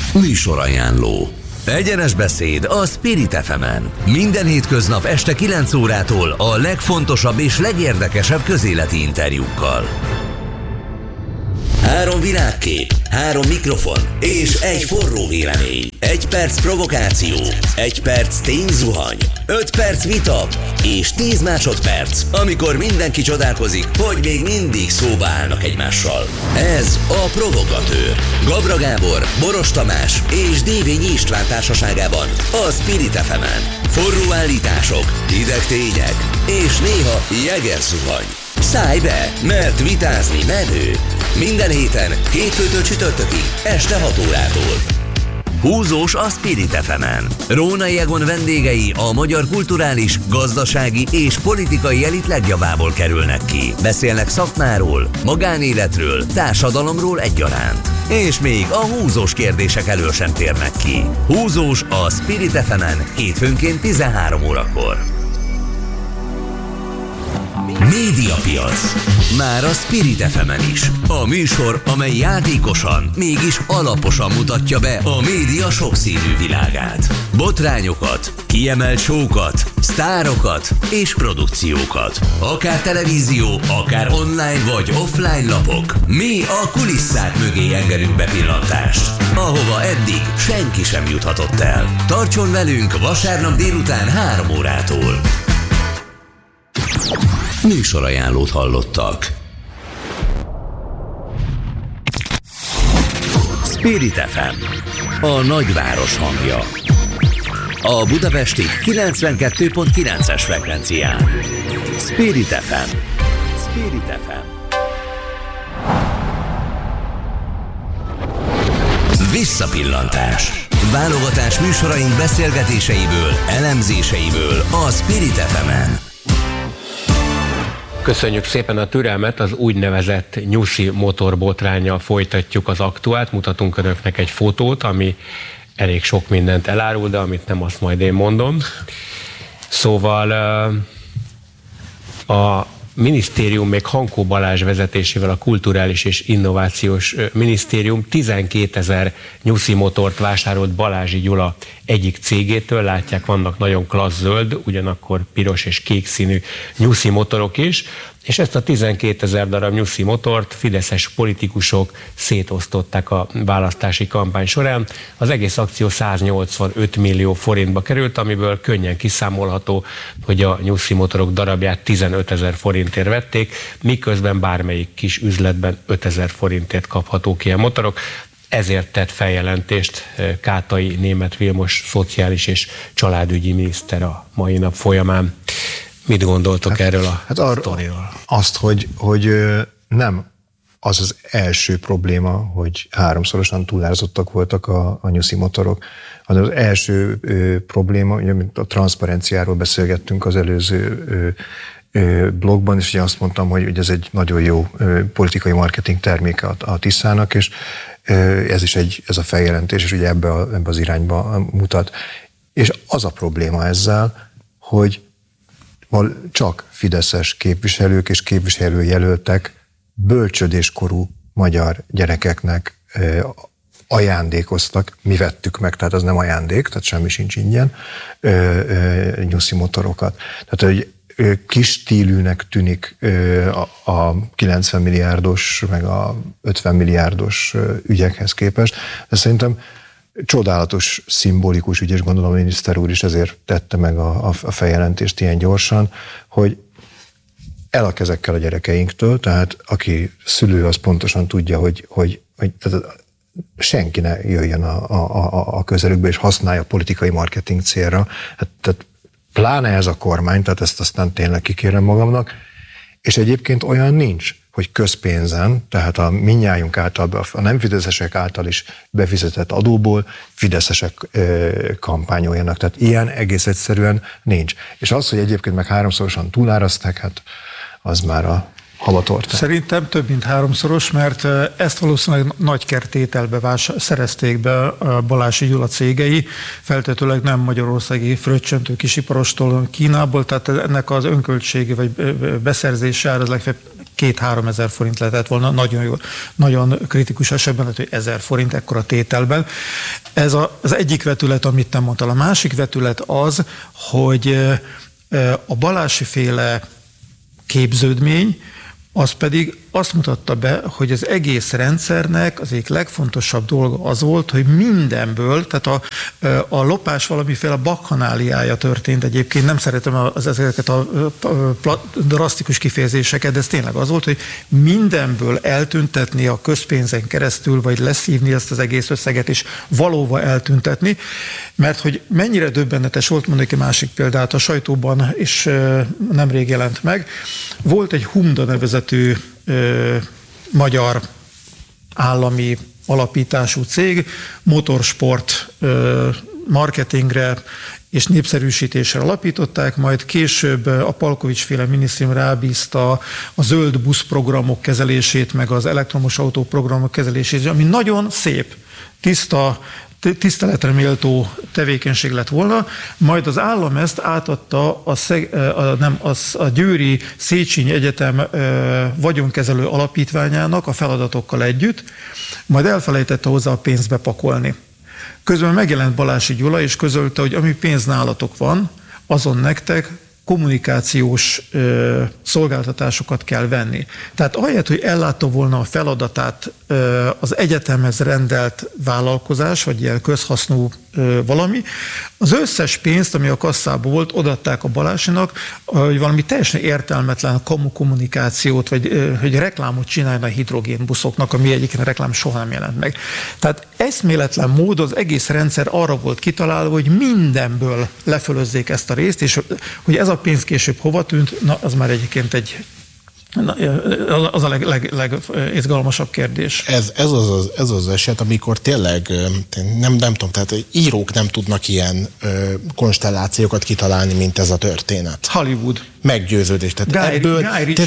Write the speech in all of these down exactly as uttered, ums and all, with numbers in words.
Műsorajánló. Egyenes beszéd a Spirit ef emen. Minden hétköznap este kilenc órától a legfontosabb és legérdekesebb közéleti interjúkkal. Három világkép, három mikrofon és egy forró vélemény. Egy perc provokáció, egy perc tényzuhany, öt perc vita és tíz másodperc, amikor mindenki csodálkozik, hogy még mindig szóba állnak egymással. Ez a Provogatőr. Gabra Gábor, Boros Tamás és Dévényi István társaságában a Spirit ef emen. Forró állítások, hideg tények és néha jeges zuhany. Szállj be, mert vitázni menő. Minden héten, hétfőtől csütörtökig, este hat órától. Húzós a Spirit ef emen. Rónai Egon vendégei a magyar kulturális, gazdasági és politikai elit legjavából kerülnek ki. Beszélnek szakmáról, magánéletről, társadalomról egyaránt. És még a húzós kérdések elől sem térnek ki. Húzós a Spirit ef emen hétfőnként tizenhárom órakor. Médiapiac. Már a Spirit ef emen is. A műsor, amely játékosan, mégis alaposan mutatja be a média sokszínű világát. Botrányokat, kiemelt show-kat, sztárokat és produkciókat. Akár televízió, akár online vagy offline lapok. Mi a kulisszák mögé engedünk bepillantást, ahova eddig senki sem juthatott el. Tartson velünk vasárnap délután három órától. Műsorajánlót hallottak. Spirit ef em, a nagyváros hangja. A budapesti kilencvenkettő pont kilences frekvencián. Spirit ef em. Spirit ef em. Visszapillantás. Válogatás műsoraink beszélgetéseiből, elemzéseiből a Spirit ef emen. Köszönjük szépen a türelmet, az úgynevezett nyuszi motorbotránya folytatjuk az aktuált. Mutatunk önöknek egy fotót, ami elég sok mindent elárul, de amit nem, azt majd én mondom. Szóval a minisztérium még Hankó Balázs vezetésével, a Kulturális és Innovációs Minisztérium tizenkétezer nyuszi motort vásárolt Balázsi Gyula egyik cégétől. Látják, vannak nagyon klassz zöld, ugyanakkor piros és kék színű nyuszi motorok is, és ezt a tizenkétezer darab nyuszi motort fideszes politikusok szétosztották a választási kampány során. Az egész akció száznyolcvanöt millió forintba került, amiből könnyen kiszámolható, hogy a nyuszi motorok darabját tizenötezer forintért vették, miközben bármelyik kis üzletben ötezer forintért kaphatók ilyen motorok. Ezért tett feljelentést Kátai Németh Vilmos szociális és családügyi miniszter a mai nap folyamán. Mit gondoltok hát, erről a hát sztoriról? Azt, hogy, hogy nem az az első probléma, hogy háromszorosan túlárasztottak voltak a, a nyuszi motorok, hanem az első ö, probléma, ugye, mint a transzparenciáról beszélgettünk az előző ö, ö, blogban, és ugye azt mondtam, hogy ugye ez egy nagyon jó ö, politikai marketing terméke a, a Tiszának, és ö, ez is egy, ez a feljelentés, és ugye ebbe, a, ebbe az irányba mutat. És az a probléma ezzel, hogy csak fideszes képviselők és képviselőjelöltek bölcsödéskorú magyar gyerekeknek ajándékoztak, mi vettük meg, tehát az nem ajándék, tehát semmi sincs ingyen, nyuszi motorokat. Tehát, hogy kis stílűnek tűnik a kilencven milliárdos, meg a ötven milliárdos ügyekhez képest, de szerintem csodálatos, szimbolikus ügy, és gondolom a miniszter úr is ezért tette meg a, a feljelentést ilyen gyorsan, hogy el a kezekkel a gyerekeinktől, tehát aki szülő, az pontosan tudja, hogy, hogy, hogy tehát senki ne jöjjön a, a, a közelükbe, és használja politikai marketing célra. Hát, tehát pláne ez a kormány, tehát ezt aztán tényleg kikérem magamnak, és egyébként olyan nincs, hogy közpénzen, tehát a mindnyájunk által, a nem fideszesek által is befizetett adóból fideszesek ö, kampányoljanak. Tehát ilyen egész egyszerűen nincs. És az, hogy egyébként meg háromszorosan túláraszták, hát az már a halatorta. Szerintem több mint háromszoros, mert ezt valószínűleg nagy kertételbe vás, szerezték be a Balázsi Gyula cégei, feltétlenül nem magyarországi fröccsöntő kisiparostól, Kínából, tehát ennek az önköltsége vagy beszerzése ára az legfeljebb két-három ezer forint lehetett volna, nagyon jó, nagyon kritikus esetben, hogy ezer forint ekkora tételben. Ez a, az egyik vetület, amit te mondtál. A másik vetület az, hogy a Balási féle képződmény, az pedig azt mutatta be, hogy az egész rendszernek az egyik legfontosabb dolga az volt, hogy mindenből, tehát a, a lopás valamiféle bakkanáliája történt egyébként, nem szeretem az, ezeket a, a drasztikus kifejezéseket, de ez tényleg az volt, hogy mindenből eltüntetni a közpénzen keresztül, vagy leszívni ezt az egész összeget, és valóban eltüntetni, mert hogy mennyire döbbenetes volt, mondjuk egy másik példát, a sajtóban is nemrég jelent meg, volt egy Humda nevezetű ö, magyar állami alapítású cég, motorsport ö, marketingre és népszerűsítésre alapították, majd később a Palkovics-féle minisztérium rábízta a zöld busz programok kezelését, meg az elektromos autó programok kezelését, ami nagyon szép, tiszta, tiszteletre méltó tevékenység lett volna, majd az állam ezt átadta a, Szeg, a, nem, az, a Győri Széchenyi Egyetem e, vagyonkezelő alapítványának a feladatokkal együtt, majd elfelejtette hozzá a pénzt bepakolni. Közben megjelent Balási Gyula, és közölte, hogy ami pénz nálatok van, azon nektek kommunikációs ö, szolgáltatásokat kell venni. Tehát ahelyett, hogy ellátta volna a feladatát ö, az egyetemhez rendelt vállalkozás, vagy ilyen közhasznú ö, valami, az összes pénzt, ami a kasszában volt, odaadták a Balásinak, hogy valami teljesen értelmetlen kamu kommunikációt, vagy ö, hogy reklámot csinálna a hidrogénbuszoknak, ami egyébként a reklám soha nem jelent meg. Tehát eszméletlen módon az egész rendszer arra volt kitalálva, hogy mindenből lefölözzék ezt a részt, és hogy ez a pénz később hova tűnt, na, az már egyébként egy, na, az a leg, leg, legizgalmasabb kérdés. Ez, ez, az, az, ez az eset, amikor tényleg, nem, nem tudom, tehát írók nem tudnak ilyen ö, konstellációkat kitalálni, mint ez a történet. Hollywood. Meggyőződés. Tehát ebből,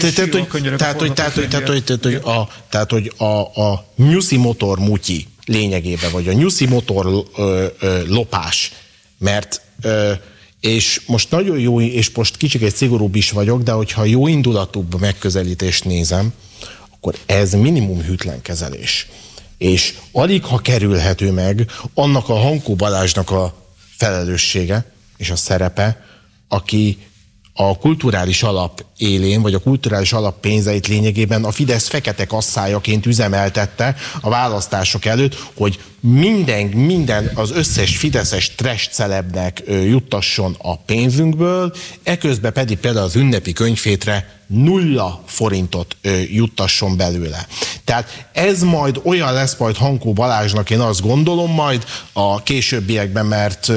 tehát, hogy a Nyuszi motor mutyi lényegében, vagy a Nyuszi motor ö, ö, lopás, mert ö, és most nagyon jó, és most kicsit egy szigorúbb is vagyok, de hogyha jó indulatúbb megközelítést nézem, akkor ez minimum hűtlen kezelés. És alig ha kerülhető meg annak a Hankó Balázsnak a felelőssége és a szerepe, aki a kulturális alap élén, vagy a kulturális alap pénzeit lényegében a Fidesz fekete kasszájaként üzemeltette a választások előtt, hogy minden, minden az összes fideszes trash celebnek juttasson a pénzünkből, eközben pedig például az ünnepi könyvhétre nulla forintot juttasson belőle. Tehát ez majd olyan lesz majd Hankó Balázsnak, én azt gondolom majd a későbbiekben, mert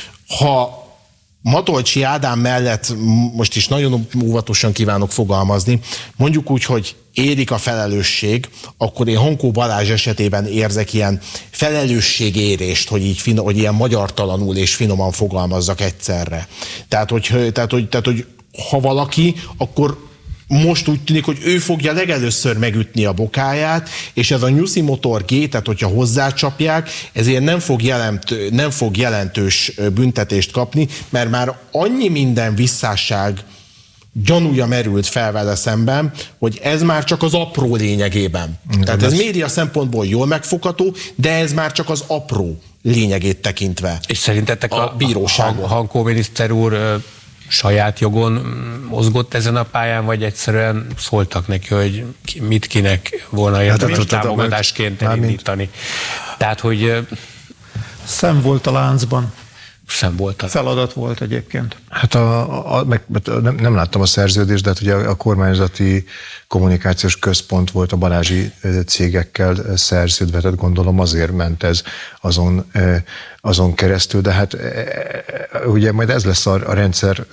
ha Matolcsy Ádám mellett, most is nagyon óvatosan kívánok fogalmazni, mondjuk úgy, hogy érik a felelősség, akkor én Hankó Balázs esetében érzek ilyen felelősségérést, hogy így finom, hogy ilyen magyartalanul és finoman fogalmazzak egyszerre. Tehát, hogy, tehát, hogy, tehát, hogy ha valaki, akkor most úgy tűnik, hogy ő fogja legelőször megütni a bokáját, és ez a Nyuszi motor gétet, hogyha hozzácsapják, ezért nem fog, jelent, nem fog jelentős büntetést kapni, mert már annyi minden visszásság gyanúja merült fel vele szemben, hogy ez már csak az apró lényegében. De Tehát ez média szempontból jól megfogható, de ez már csak az apró lényegét tekintve. És szerintetek a, a bíróságon. A Hankó miniszter úr saját jogon mozgott ezen a pályán, vagy egyszerűen szóltak neki, hogy mit kinek volna érdemes hát, támogatásként elindítani. Tehát, hogy szem volt a láncban. Szem volt a feladat volt egyébként. Hát a, a, meg, nem, nem láttam a szerződést, de hát ugye a kormányzati kommunikációs központ volt a balázsi cégekkel szerződve, tehát gondolom azért ment ez azon, azon keresztül, de hát ugye majd ez lesz a, a rendszer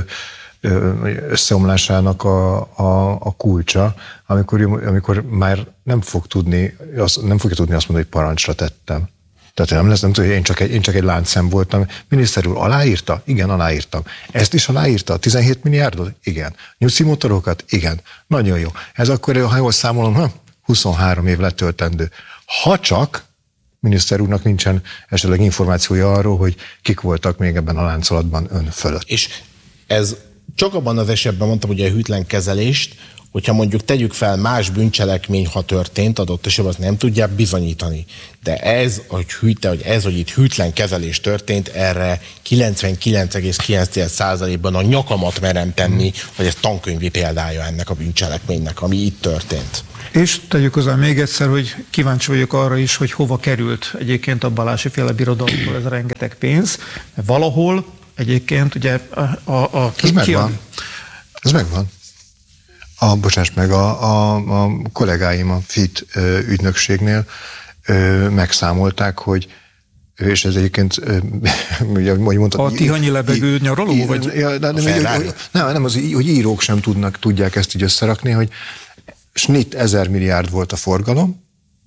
összeomlásának a, a, a kulcsa, amikor, amikor már nem fog tudni, az, nem fogja tudni azt mondani, hogy parancsra tettem. Tehát nem lesz, nem tudom, én csak egy, én csak egy láncszem voltam. Miniszter úr aláírta? Igen, aláírtam. Ezt is aláírta? tizenhét milliárdot? Igen. Nyuszi motorokat? Igen. Nagyon jó. Ez akkor, ha jól számolom, ha, huszonhárom év letöltendő. Ha csak miniszter úrnak nincsen esetleg információja arról, hogy kik voltak még ebben a láncolatban ön fölött. És ez csak abban az esetben mondtam, ugye a hűtlen kezelést, hogyha mondjuk tegyük fel más bűncselekmény, ha történt, adott esetben azt nem tudják bizonyítani. De ez, hogy, hűte, hogy ez, hogy itt hűtlen kezelés történt, erre kilencvenkilenc egész kilenc százalékban a nyakamat merem tenni, hogy ez tankönyvi példája ennek a bűncselekménynek, ami itt történt. És tegyük hozzá még egyszer, hogy kíváncsi vagyok arra is, hogy hova került egyébként a Balási féle birodalomból ez a rengeteg pénz. Valahol egyébként ugye a... a, a ez megvan. Ez megvan. A, bocsáss meg, a, a, a kollégáim a FIT ügynökségnél ö, megszámolták, hogy és ez egyébként, ugye, mondtad, a tihanyi lebegő nyaraló? Í, vagy ja, de, nem, hogy, hogy, nem, nem az, hogy írók sem tudnak, tudják ezt így összerakni, hogy snit ezer milliárd volt a forgalom,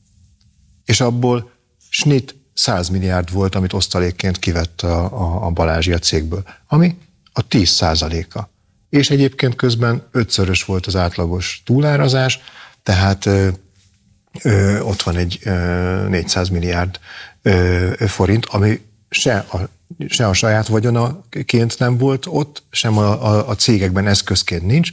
és abból snit száz milliárd volt, amit osztalékként kivett a, a, a Balázsi a cégből, ami a tíz százaléka. És egyébként közben ötszörös volt az átlagos túlárazás, tehát ö, ö, ott van egy ö, négyszáz milliárd ö, forint, ami se a, se a saját vagyonaként nem volt ott, sem a, a, a cégekben eszközként nincs.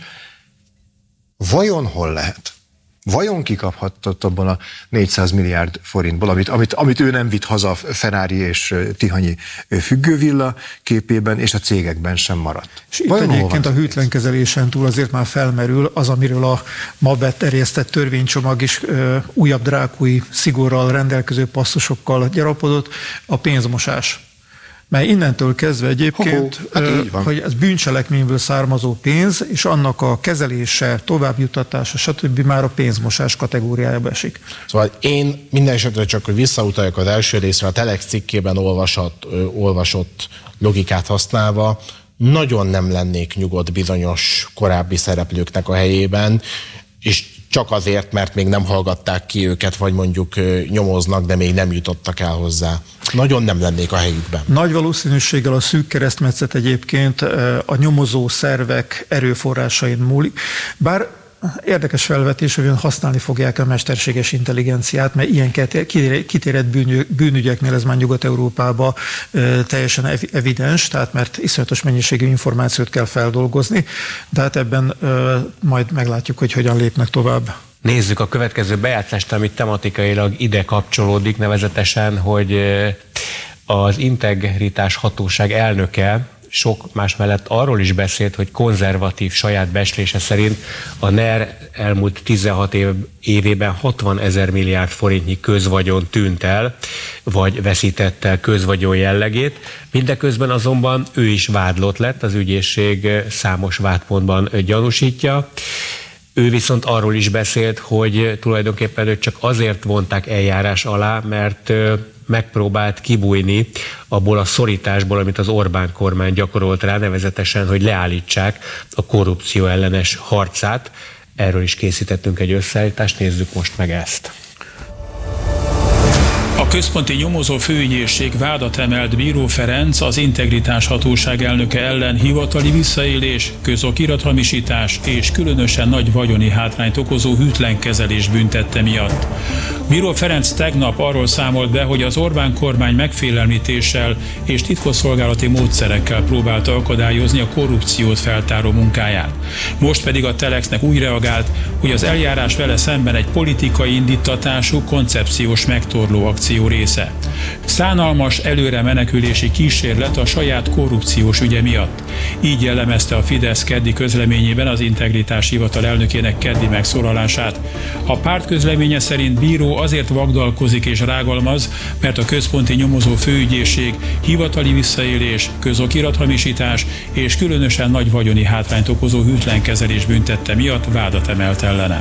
Vajon hol lehet? Vajon kikaphatott abban a négyszáz milliárd forintból, amit, amit, amit ő nem vitt haza Ferrari és Tihanyi függővilla képében, és a cégekben sem maradt? És itt egyébként a hűtlenkezelésen túl azért már felmerül az, amiről a ma beterjesztett törvénycsomag is ö, újabb drákói szigorral rendelkező passzusokkal gyarapodott, a pénzmosás. Mert innentől kezdve egyébként, Ho-ho, hát hogy ez bűncselekményből származó pénz, és annak a kezelése, továbbjuttatása, stb. Már a pénzmosás kategóriájába esik. Szóval én minden esetre csak, hogy visszautaljak az első részre, a Telex cikkében olvasott, ö, olvasott logikát használva, nagyon nem lennék nyugodt bizonyos korábbi szereplőknek a helyében, és csak azért, mert még nem hallgatták ki őket, vagy mondjuk nyomoznak, de még nem jutottak el hozzá. Nagyon nem lennék a helyükben. Nagy valószínűséggel a szűk keresztmetszet egyébként a nyomozó szervek erőforrásain múlik. Bár érdekes felvetés, hogy használni fogják a mesterséges intelligenciát, mert ilyen kitérett bűnügyeknél ez már Nyugat-Európában teljesen evidens, tehát mert iszonyatos mennyiségű információt kell feldolgozni, de hát ebben majd meglátjuk, hogy hogyan lépnek tovább. Nézzük a következő bejátszást, amit tematikailag ide kapcsolódik, nevezetesen, hogy az Integritás Hatóság elnöke sok más mellett arról is beszélt, hogy konzervatív saját becslése szerint a en e er elmúlt tizenhat év, évében hatvan ezer milliárd forintnyi közvagyon tűnt el, vagy veszítette el közvagyon jellegét. Mindeközben azonban ő is vádlott lett, az ügyészség számos vádpontban gyanúsítja. Ő viszont arról is beszélt, hogy tulajdonképpen őt csak azért vonták eljárás alá, mert megpróbált kibújni abból a szorításból, amit az Orbán kormány gyakorolt rá, nevezetesen, hogy leállítsák a korrupció ellenes harcát. Erről is készítettünk egy összeállítást, nézzük most meg ezt. A központi nyomozó főügyészség vádat emelt Bíró Ferenc az Integritás Hatóság elnöke ellen hivatali visszaélés, közokirathamisítás és különösen nagy vagyoni hátrányt okozó hűtlen kezelés büntette miatt. Bíró Ferenc tegnap arról számolt be, hogy az Orbán kormány megfélemlítéssel és titkosszolgálati módszerekkel próbálta akadályozni a korrupciót feltáró munkáját. Most pedig a Telexnek úgy reagált, hogy az eljárás vele szemben egy politikai indítatású, koncepciós megtorló akció része. Szánalmas előre menekülési kísérlet a saját korrupciós ügye miatt. Így jellemezte a Fidesz keddi közleményében az Integritás Hivatal elnökének keddi megszólalását. A párt közleménye szerint Bíró azért vagdalkozik és rágalmaz, mert a központi nyomozó főügyészség hivatali visszaélés, közokirathamisítás és különösen nagy vagyoni hátrányt okozó hűtlen kezelés büntette miatt vádat emelt ellene.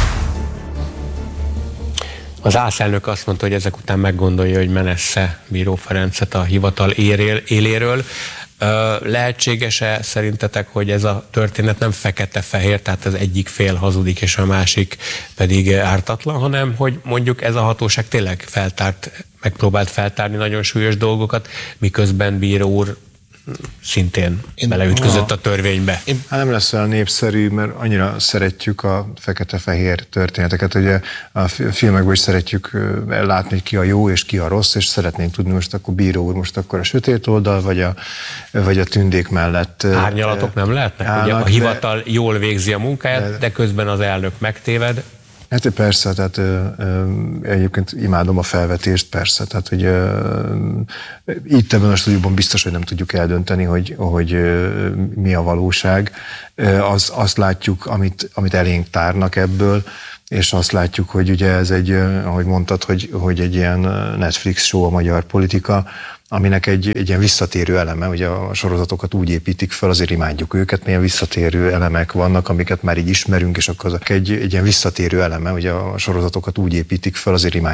Az ÁSZ elnök azt mondta, hogy ezek után meggondolja, hogy menesse Bíró Ferencet a hivatal éléről. Lehetséges-e szerintetek, hogy ez a történet nem fekete-fehér, tehát az egyik fél hazudik, és a másik pedig ártatlan, hanem hogy mondjuk ez a hatóság tényleg feltárt, megpróbált feltárni nagyon súlyos dolgokat, miközben Bíró úr szintén beleütközött a törvénybe. Hát nem lesz olyan népszerű, mert annyira szeretjük a fekete-fehér történeteket. Ugye a filmekben is szeretjük látni, hogy ki a jó és ki a rossz, és szeretnénk tudni most akkor bíró úr, most akkor a sötét oldal, vagy a, vagy a tündék mellett. Árnyalatok nem lehetnek? Állnak, ugye a hivatal de, jól végzi a munkáját, de, de közben az elnök megtéved. Hát persze, tehát ö, ö, egyébként imádom a felvetést, persze, tehát hogy ö, itt ebben a stúdióban biztos, hogy nem tudjuk eldönteni, hogy, hogy ö, mi a valóság. Ö, az, azt látjuk, amit, amit elénk tárnak ebből, és azt látjuk, hogy ugye ez egy, ahogy mondtad, hogy, hogy egy ilyen Netflix show a magyar politika, aminek egy, egy ilyen visszatérő eleme, ugye a sorozatokat úgy építik fel, azért imádjuk őket, milyen visszatérő elemek vannak, amiket már így ismerünk, és akkor egy, egy ilyen visszatérő eleme, ugye a sorozatokat úgy építik fel, azért imádjuk